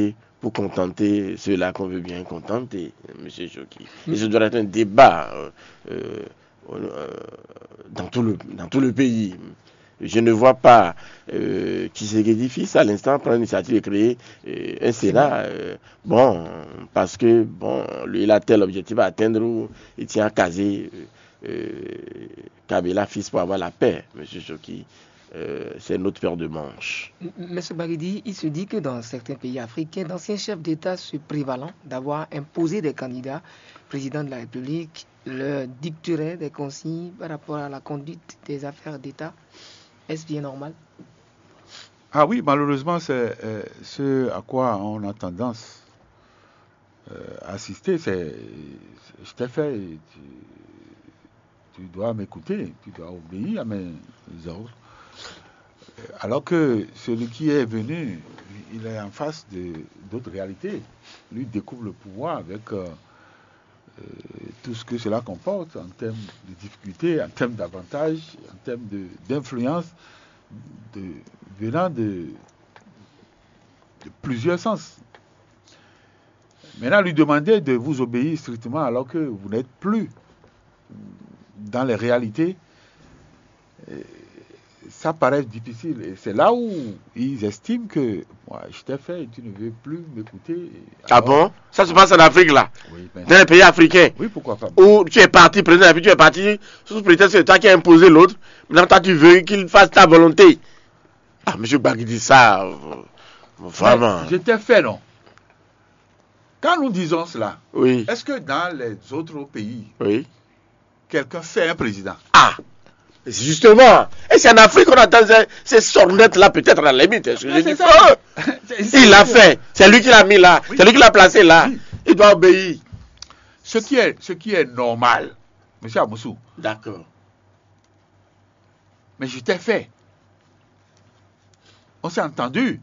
pour contenter ceux-là qu'on veut bien contenter, M. Choki. Et ce doit être un débat dans tout le pays. Je ne vois pas qui c'est difficile à l'instant prendre l'initiative de créer un Sénat. Parce que lui, il a tel objectif à atteindre où il tient à caser Kabila fils pour avoir la paix, M. Choki. C'est notre paire de manches. M. Baridi, il se dit que dans certains pays africains, d'anciens chefs d'État se prévalant d'avoir imposé des candidats président de la République leur dicteraient des consignes par rapport à la conduite des affaires d'État. Est-ce bien normal? Ah oui, malheureusement, c'est ce à quoi on a tendance à assister. Je t'ai fait, tu dois m'écouter, tu dois obéir à mes ordres. Alors que celui qui est venu, il est en face d'autres réalités. Lui découvre le pouvoir avec tout ce que cela comporte en termes de difficultés, en termes d'avantages, en termes d'influence, venant de plusieurs sens. Maintenant, lui demander de vous obéir strictement alors que vous n'êtes plus dans les réalités, ça paraît difficile. Et c'est là où ils estiment que moi, je t'ai fait et tu ne veux plus m'écouter. Alors, bon? Ça se passe en Afrique, là? Oui, dans les pays africains? Oui, pourquoi pas? Où tu es parti président et puis tu es parti sous prétexte que c'est toi qui as imposé l'autre. Maintenant, toi, tu veux qu'il fasse ta volonté. Ah, M. Bagui dit ça, vraiment. Mais je t'ai fait, non? Quand nous disons cela, oui. Est-ce que dans les autres pays, oui. quelqu'un fait un président? Ah! Justement, et c'est en Afrique qu'on attend ces sornettes-là, peut-être à la limite. Il l'a fait, c'est lui qui l'a mis là, oui. C'est lui qui l'a placé là. Oui. Il doit obéir. Ce qui est normal, M. Amoussou. D'accord. Mais je t'ai fait. On s'est entendu.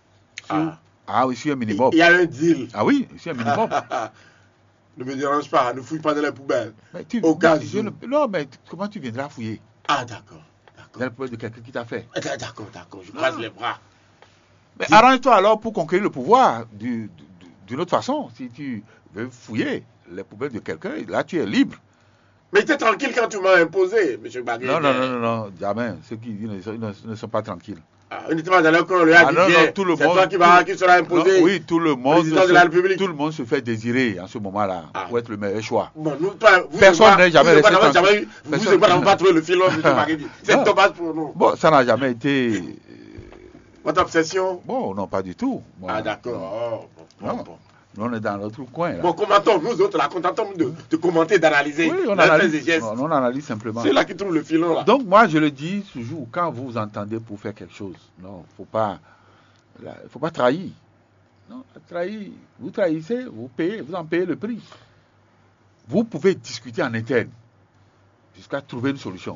Ah oui, c'est un minimum. Il y a un deal. Ah oui, c'est un minimum. Ne me dérange pas, ne fouille pas dans les poubelles. Non, mais comment tu viendras fouiller? Ah, d'accord. Dans le poubelle de quelqu'un qui t'a fait. D'accord, je croise les bras. Mais arrange-toi alors pour conquérir le pouvoir d'une autre façon. Si tu veux fouiller les poubelles de quelqu'un, là tu es libre. Mais tu es tranquille quand tu m'as imposé, M. Bagui. Non, jamais. Ceux qui ne sont pas tranquilles. Uniquement dans le corps, le tout le c'est monde, toi qui sera imposé. Non, oui, tout le monde se fait désirer en ce moment-là pour être le meilleur choix. Bon, personne n'est jamais resté tranquille. Vous n'avez pas trouvé le filon, M. Bagui. C'est dommage pour nous. Bon, ça n'a jamais été... Votre obsession? Bon, non, pas du tout. D'accord. Bon. Nous, on est dans l'autre coin. Là. Bon, commentons, nous autres, là, contentons de commenter, d'analyser. Oui, on analyse simplement. C'est là qui trouve le filon, là. Donc, moi, je le dis toujours, quand vous vous entendez pour faire quelque chose, non, faut pas trahir. Non, trahir, vous trahissez, vous en payez le prix. Vous pouvez discuter en interne jusqu'à trouver une solution.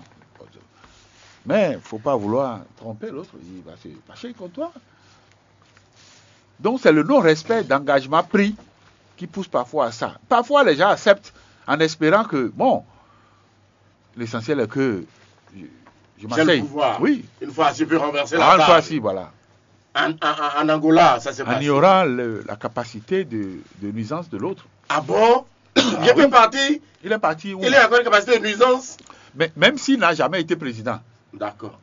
Mais il ne faut pas vouloir tromper l'autre, il va se fâcher contre toi. Donc c'est le non-respect d'engagement pris qui pousse parfois à ça. Parfois les gens acceptent en espérant que, l'essentiel est que je m'asseye. J'ai le pouvoir. Oui. Une fois assis, peut renverser la table. Une fois assis, voilà. En Angola, ça s'est passé. En ignorant la capacité de nuisance de l'autre. Ah bon? Il est parti? Il est parti où? Il a encore une capacité de nuisance? Mais même s'il n'a jamais été président. D'accord.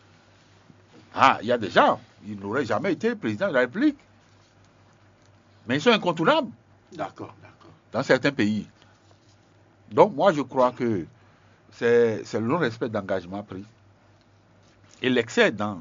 Il y a des gens, ils n'auraient jamais été président de la République. Mais ils sont incontournables. D'accord. Dans certains pays. Donc moi je crois que c'est le non-respect d'engagement pris. Et l'excès dans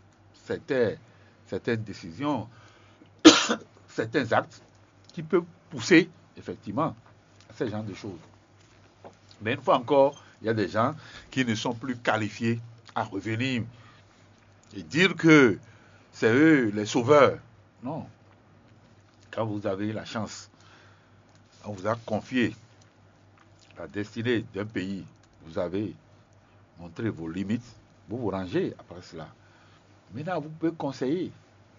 certaines décisions, certains actes qui peuvent pousser effectivement à ce genre de choses. Mais une fois encore, il y a des gens qui ne sont plus qualifiés à revenir et dire que c'est eux les sauveurs. Non. Quand vous avez la chance, on vous a confié la destinée d'un pays, vous avez montré vos limites, vous vous rangez après cela. Maintenant, vous pouvez conseiller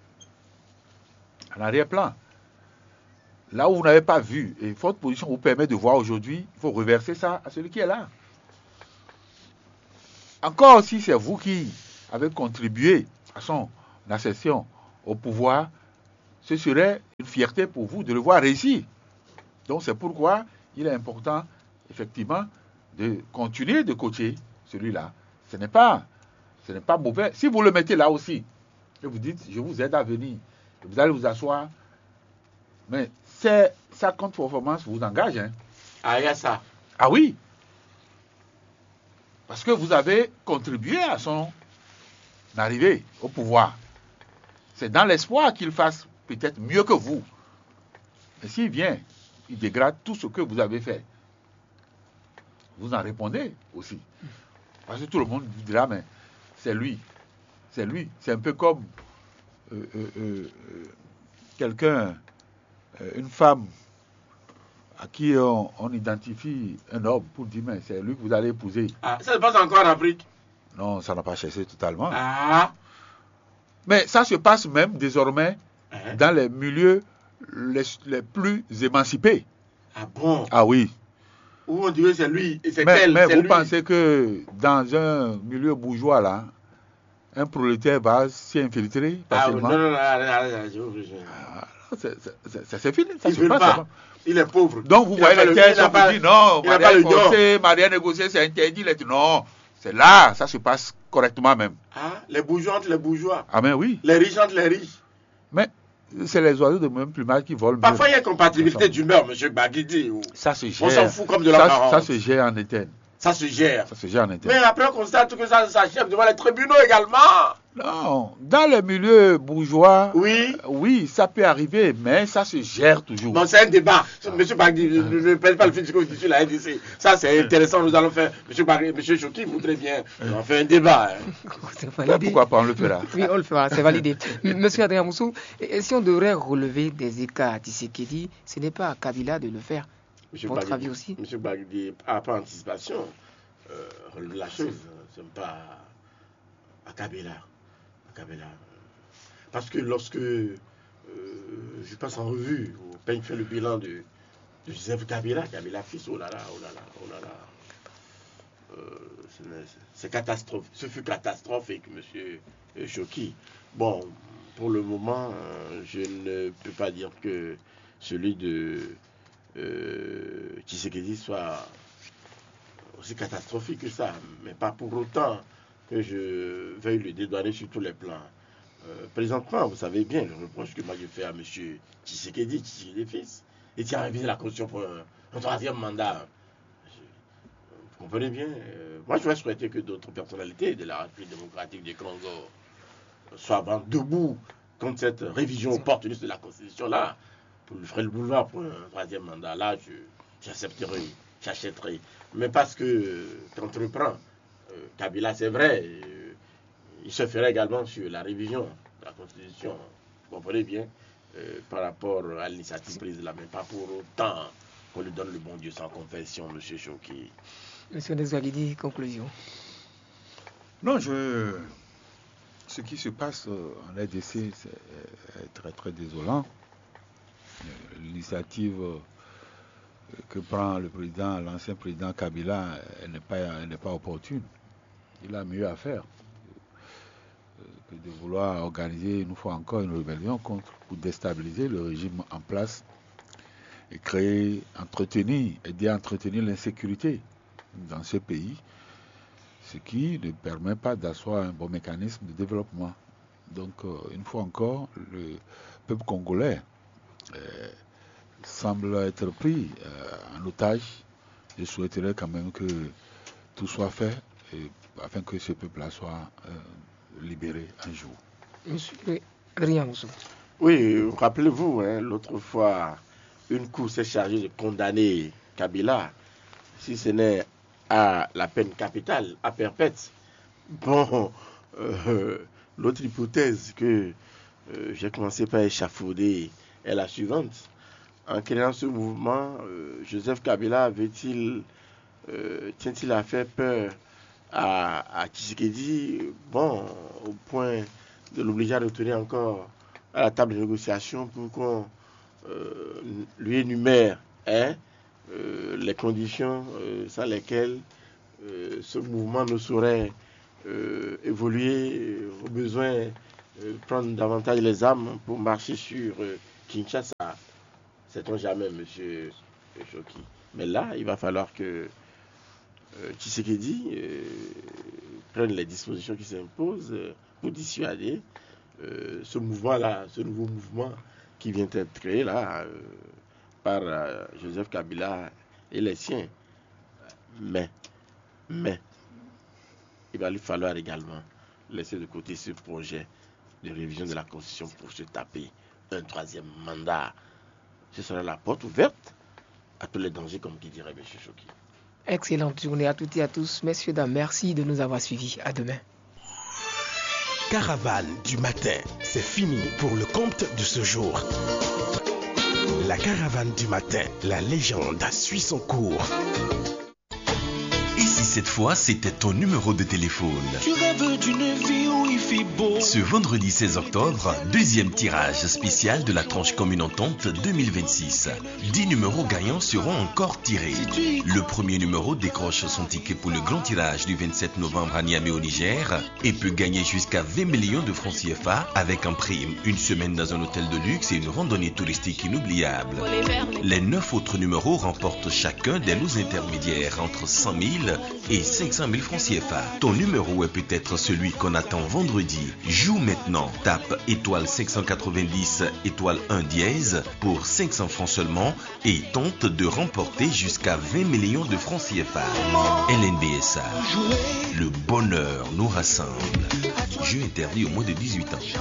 en arrière-plan. Là où vous n'avez pas vu, et votre position vous permet de voir aujourd'hui, il faut reverser ça à celui qui est là. Encore si c'est vous qui avez contribué à son accession au pouvoir, ce serait une fierté pour vous de le voir réussir. Donc c'est pourquoi il est important, effectivement, de continuer de coacher celui-là. Ce n'est pas mauvais. Si vous le mettez là aussi, et vous dites, je vous aide à venir, vous allez vous asseoir, mais sa contre-performance vous engage. Hein. Ah, il y a ça. Ah oui. Parce que vous avez contribué à son arrivée au pouvoir. C'est dans l'espoir qu'il fasse peut-être mieux que vous. Mais s'il vient, il dégrade tout ce que vous avez fait. Vous en répondez aussi. Parce que tout le monde vous dira, mais c'est lui. C'est lui. C'est un peu comme quelqu'un, une femme à qui on identifie un homme pour dire, mais c'est lui que vous allez épouser. Ah, ça se passe encore en Afrique. Non, ça n'a pas cessé totalement. Ah. Mais ça se passe même désormais dans les milieux les plus émancipés. Ah bon? Ah oui. Où on dirait que c'est lui et c'est Mais elle. vous lui. pensez que dans un milieu bourgeois là, un prolétaire va s'y infiltrer facilement? Non, c'est fini. Ça il se veut passe. pas. Il est pauvre. Donc vous voyez les thèses, on vous dit non, mariage forcé, mariage négocié, c'est interdit. Non, c'est là, ça se passe correctement même. Ah, les bourgeois entre les bourgeois. Ah ben oui. Les riches entre les riches. Mais c'est les oiseaux de même plumage qui volent. Parfois, il y a compatibilité d'humeur, M. Baguidi. Ça se gère. On s'en fout comme de la parole. Ça se gère en interne. Ça se gère. Ça se gère en interne. Mais après, on constate que ça gère devant les tribunaux également. Non, dans les milieux bourgeois, oui, ça peut arriver, mais ça se gère toujours. Non, c'est un débat. Monsieur Bagdi, ne pèse pas le fait que vous dites sur la NDC. Ça, c'est intéressant. Nous allons faire. Monsieur Bagdi, Monsieur Choki voudrait bien. On fait un débat. Pourquoi pas, on le fera. Oui, on le fera, c'est validé. Monsieur Adrien Moussou, si on devrait relever des écarts à Tshisekedi, ce n'est pas à Kabila de le faire. Votre avis aussi? Monsieur Bagdi, par anticipation, relever la chose, ce n'est pas à Kabila. Parce que lorsque je passe en revue, au peigne fait le bilan de Joseph Kabila fils, oh là là, c'est catastrophique. Ce fut catastrophique, monsieur Choki. Bon, pour le moment, je ne peux pas dire que celui de Tshisekedi soit aussi catastrophique que ça, mais pas pour autant que je veuille le dédouaner sur tous les plans. Présentement, vous savez bien le reproche que moi je fais à M. Tshisekedi fils, et qui a révisé la Constitution pour un troisième mandat. Vous comprenez bien? Moi, je vais souhaiter que d'autres personnalités de la République démocratique du Congo soient debout contre cette révision opportuniste de la Constitution-là, pour lui faire le boulevard pour un troisième mandat. Là, j'accepterai, j'achèterai. Mais parce que qu'entreprend Kabila, c'est vrai, il se ferait également sur la révision de la Constitution, vous comprenez bien, par rapport à l'initiative prise là, mais pas pour autant qu'on lui donne le bon Dieu sans confession, M. Choki. Monsieur Neswagidi, conclusion. Non, ce qui se passe en RDC, c'est très très désolant. L'initiative que prend le président, l'ancien président Kabila, elle n'est pas opportune. Il a mieux à faire que de vouloir organiser une fois encore une rébellion pour déstabiliser le régime en place et aider à entretenir l'insécurité dans ce pays, ce qui ne permet pas d'asseoir un bon mécanisme de développement. Donc, une fois encore, le peuple congolais semble être pris en otage. Je souhaiterais quand même que tout soit fait afin que ce peuple-là soit libéré un jour. Monsieur Adrien Moussou. Oui, rappelez-vous, l'autre fois, une cour s'est chargée de condamner Kabila, si ce n'est à la peine capitale, à perpète. Bon, l'autre hypothèse que j'ai commencé par échafauder est la suivante. En créant ce mouvement, Joseph Kabila tient-il à faire peur à Tshisekedi, bon, au point de l'obliger à retourner encore à la table de négociation pour qu'on lui énumère les conditions sans lesquelles ce mouvement ne saurait évoluer au besoin prendre davantage les armes pour marcher sur Kinshasa. Sait-on jamais, monsieur Choki. Mais là, il va falloir que Tshisekedi prenne les dispositions qui s'imposent pour dissuader ce mouvement-là, ce nouveau mouvement qui vient d'être créé là par Joseph Kabila et les siens. Mais, il va lui falloir également laisser de côté ce projet de révision de la Constitution pour se taper un troisième mandat. Ce sera la porte ouverte à tous les dangers, comme qui dirait M. Choki. Excellente journée à toutes et à tous. Messieurs, dames, merci de nous avoir suivis. À demain. Caravane du matin, c'est fini pour le compte de ce jour. La caravane du matin, la légende suit son cours. Et si cette fois c'était ton numéro de téléphone? Tu rêves d'une vie où il fait beau. Ce vendredi 16 octobre, deuxième tirage spécial de la tranche commune entente 2026. 10 numéros gagnants seront encore tirés. Le premier numéro décroche son ticket pour le grand tirage du 27 novembre à Niamey au Niger et peut gagner jusqu'à 20 millions de francs CFA avec en prime une semaine dans un hôtel de luxe et une randonnée touristique inoubliable. Les 9 autres numéros remportent chacun des lots intermédiaires entre 100 000 et 500 000 francs CFA. Ton numéro est peut-être celui qu'on attend vendredi. Joue maintenant. Tape étoile 590 étoile 1 dièse pour 500 francs seulement et tente de remporter jusqu'à 20 millions de francs CFA. LNBSA. Le bonheur nous rassemble. Jeu interdit au moins de 18 ans.